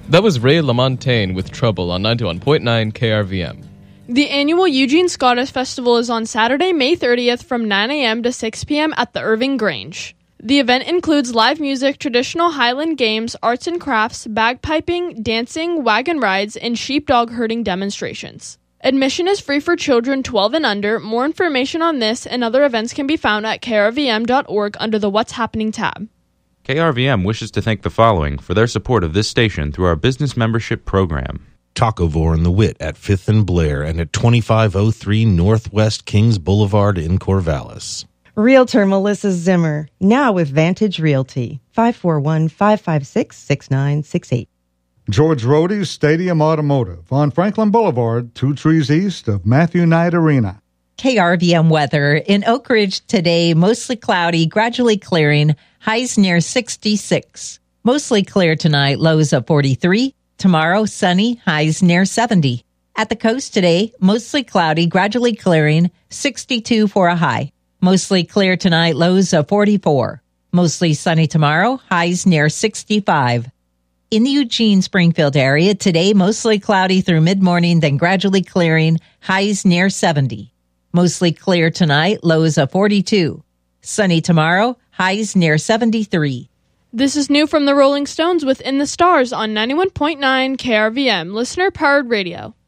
That was Ray LaMontagne with Trouble on 91.9 KRVM. The annual Eugene Scottish Festival is on Saturday, May 30th from 9 a.m. to 6 p.m. at the Irving Grange. The event includes live music, traditional Highland games, arts and crafts, bagpiping, dancing, wagon rides, and sheepdog herding demonstrations. Admission is free for children 12 and under. More information on this and other events can be found at krvm.org under the What's Happening tab. KRVM wishes to thank the following for their support of this station through our business membership program. Tacovore and the Wit at 5th and Blair and at 2503 Northwest Kings Boulevard in Corvallis. Realtor Melissa Zimmer, now with Vantage Realty, 541-556-6968. George Rohde's Stadium Automotive on Franklin Boulevard, 2 trees east of Matthew Knight Arena. KRVM weather. In Oak Ridge today, mostly cloudy, gradually clearing, highs near 66. Mostly clear tonight, lows of 43. Tomorrow, sunny, highs near 70. At the coast today, mostly cloudy, gradually clearing, 62 for a high. Mostly clear tonight, lows of 44. Mostly sunny tomorrow, highs near 65. In the Eugene-Springfield area, today mostly cloudy through mid-morning, then gradually clearing, highs near 70. Mostly clear tonight, lows of 42. Sunny tomorrow, highs near 73. This is new from the Rolling Stones with In the Stars on 91.9 KRVM, listener-powered radio.